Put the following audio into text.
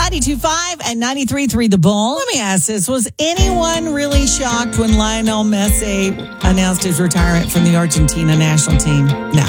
92.5 and 93.3 The Bull. Let me ask this. Was anyone really shocked when Lionel Messi announced his retirement from the Argentina national team? No.